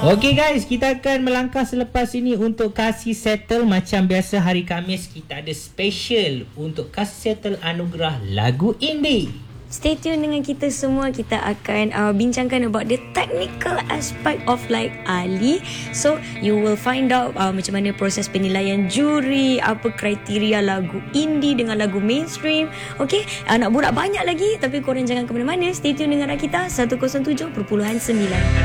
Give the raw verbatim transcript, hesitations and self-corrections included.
Okey guys, kita akan melangkah selepas ini untuk Kasih Settle. Macam biasa hari Khamis kita ada special untuk Kasih Settle anugerah lagu indie. Stay tune dengan kita semua. Kita akan uh, bincangkan about the technical aspect of like Ali. So you will find out uh, macam mana proses penilaian juri, apa kriteria lagu indie dengan lagu mainstream. Okay, uh, nak borak banyak lagi, tapi korang jangan ke mana-mana. Stay tune dengan Rakita seratus tujuh perpuluhan sembilan.